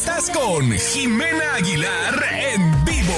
Estás con Jimena Aguilar en vivo.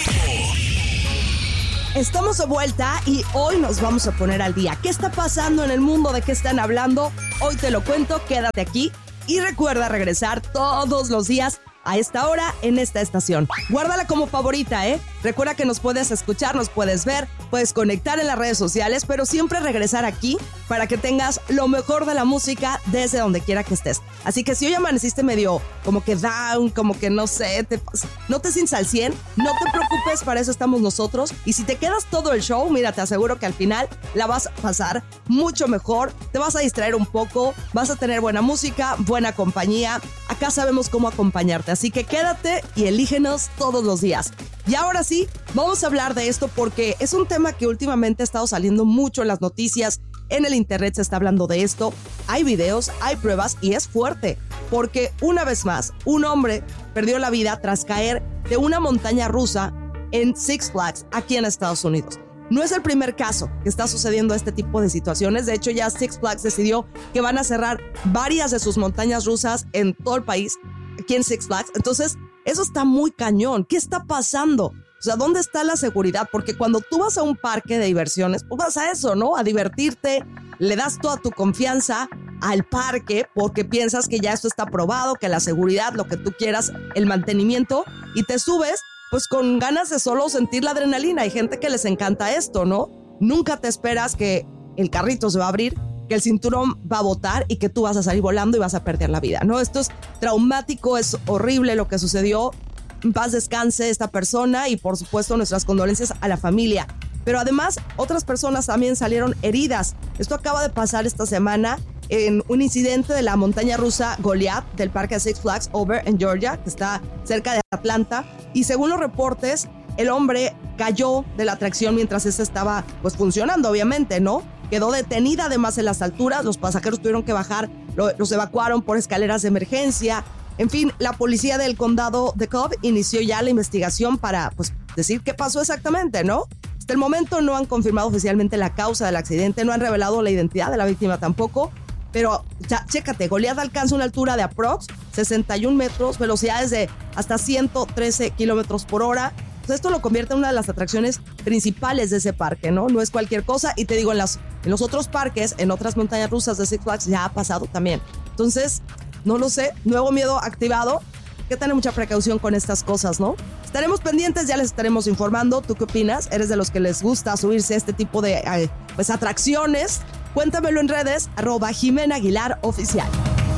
Estamos de vuelta y hoy nos vamos a poner al día. ¿Qué está pasando en el mundo? ¿De qué están hablando? Hoy te lo cuento, quédate aquí y recuerda regresar todos los días a esta hora en esta estación. Guárdala como favorita, ¿eh? Recuerda que nos puedes escuchar, nos puedes ver, puedes conectar en las redes sociales, pero siempre regresar aquí para que tengas lo mejor de la música desde donde quiera que estés. Así que si hoy amaneciste medio como que down, como que no sé, no te sientes al 100, no te preocupes, para eso estamos nosotros. Y si te quedas todo el show, mira, te aseguro que al final la vas a pasar mucho mejor, te vas a distraer un poco, vas a tener buena música, buena compañía. Acá sabemos cómo acompañarte, así que quédate y elígenos todos los días. Y ahora sí, vamos a hablar de esto porque es un tema que últimamente ha estado saliendo mucho en las noticias, en el internet se está hablando de esto, hay videos, hay pruebas y es fuerte, porque una vez más, un hombre perdió la vida tras caer de una montaña rusa en Six Flags, aquí en Estados Unidos. No es el primer caso que está sucediendo este tipo de situaciones. De hecho, ya Six Flags decidió que van a cerrar varias de sus montañas rusas en todo el país, aquí en Six Flags. Entonces, eso está muy cañón. ¿Qué está pasando? O sea, ¿dónde está la seguridad? Porque cuando tú vas a un parque de diversiones, pues vas a eso, ¿no? A divertirte, le das toda tu confianza al parque porque piensas que ya esto está probado, que la seguridad, lo que tú quieras, el mantenimiento, y te subes pues con ganas de solo sentir la adrenalina. Hay gente que les encanta esto, ¿no? Nunca te esperas que el carrito se va a abrir, que el cinturón va a botar y que tú vas a salir volando y vas a perder la vida, ¿no? Esto es traumático, es horrible lo que sucedió. En paz descanse esta persona y por supuesto nuestras condolencias a la familia. Pero además otras personas también salieron heridas. Esto acaba de pasar esta semana en un incidente de la montaña rusa Goliath del parque Six Flags Over en Georgia, que está cerca de Atlanta. Y según los reportes, el hombre cayó de la atracción mientras esta estaba pues funcionando, obviamente, ¿no? Quedó detenida además en las alturas, los pasajeros tuvieron que bajar, los evacuaron por escaleras de emergencia. En fin, la policía del condado de Cobb inició ya la investigación para pues decir qué pasó exactamente, ¿no? Hasta el momento no han confirmado oficialmente la causa del accidente, no han revelado la identidad de la víctima tampoco, pero ya, chécate, Goliath alcanza una altura de aprox 61 metros, velocidades de hasta 113 kilómetros por hora. Pues esto lo convierte en una de las atracciones principales de ese parque, ¿no? No es cualquier cosa. Y te digo, en los otros parques, en otras montañas rusas de Six Flags ya ha pasado también. Entonces, no lo sé, nuevo miedo activado. Hay que tener mucha precaución con estas cosas, ¿no? Estaremos pendientes, ya les estaremos informando. ¿Tú qué opinas? ¿Eres de los que les gusta subirse a este tipo de pues atracciones? Cuéntamelo en redes, @Jimena Aguilar Oficial.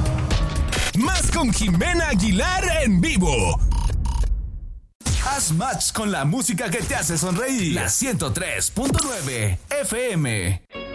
Más con Jimena Aguilar en vivo. Haz match con la música que te hace sonreír. La 103.9 FM.